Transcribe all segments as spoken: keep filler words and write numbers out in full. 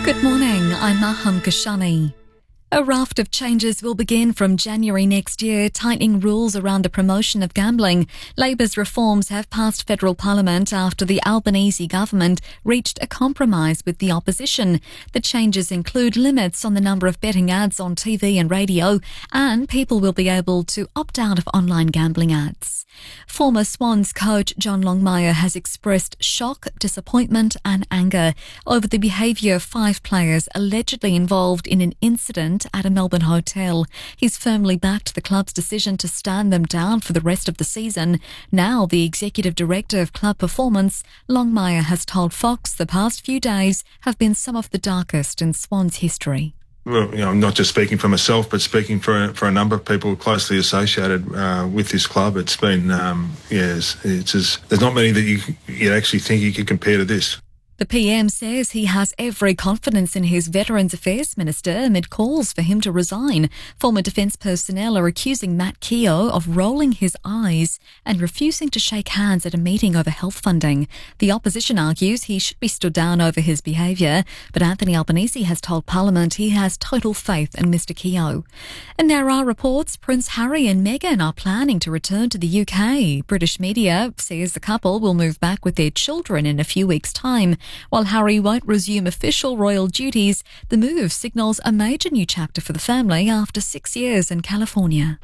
Good morning, I'm Maham Kashani. A raft of changes will begin from January next year, tightening rules around the promotion of gambling. Labor's reforms have passed federal parliament after the Albanese government reached a compromise with the opposition. The changes include limits on the number of betting ads on T V and radio, and people will be able to opt out of online gambling ads. Former Swans coach John Longmire has expressed shock, disappointment and anger over the behaviour of five players allegedly involved in an incident at a Melbourne hotel. He's firmly backed the club's decision to stand them down for the rest of the season. Now, the executive director of club performance, Longmire, has told Fox the past few days have been some of the darkest in Swans history. Well, you know, I'm not just speaking for myself, but speaking for for a number of people closely associated uh, with this club. It's been, um, yeah, it's, it's as, there's not many that you you actually think you could compare to this. The P M says he has every confidence in his Veterans Affairs Minister amid calls for him to resign. Former defence personnel are accusing Matt Keogh of rolling his eyes and refusing to shake hands at a meeting over health funding. The opposition argues he should be stood down over his behaviour, but Anthony Albanese has told Parliament he has total faith in Mr Keogh. And there are reports Prince Harry and Meghan are planning to return to the U K. British media says the couple will move back with their children in a few weeks' time. While Harry won't resume official royal duties, the move signals a major new chapter for the family after six years in California.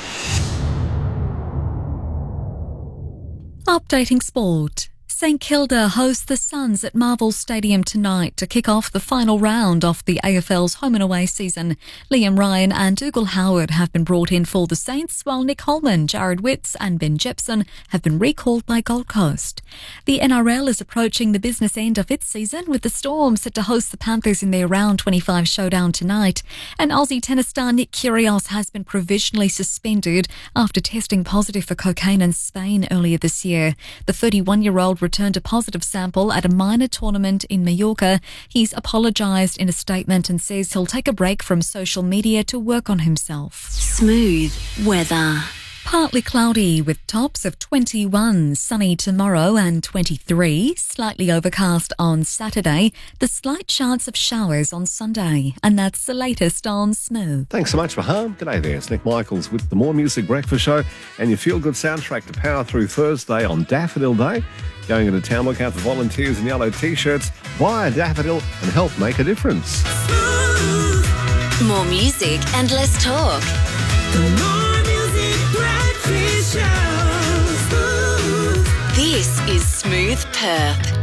Updating sport. St Kilda hosts the Suns at Marvel Stadium tonight to kick off the final round of the A F L's home and away season. Liam Ryan and Dougal Howard have been brought in for the Saints, while Nick Holman, Jared Witts and Ben Jepson have been recalled by Gold Coast. The N R L is approaching the business end of its season, with the Storm set to host the Panthers in their round twenty-five showdown tonight. And Aussie tennis star Nick Kyrgios has been provisionally suspended after testing positive for cocaine in Spain earlier this year. The thirty-one-year-old returned a positive sample at a minor tournament in Mallorca. He's apologised in a statement and says he'll take a break from social media to work on himself. Smooth weather. Partly cloudy with tops of twenty-one, sunny tomorrow and twenty-three, slightly overcast on Saturday, the slight chance of showers on Sunday. And that's the latest on Smooth. Thanks so much, Maham. G'day there, it's Nick Michaels with the More Music Breakfast Show and your feel-good soundtrack to power through Thursday on Daffodil Day. Going into town, look out for volunteers in yellow T-shirts. Buy a daffodil and help make a difference. More music and less talk. More Music Breakfast Show. This is Smooth Perth.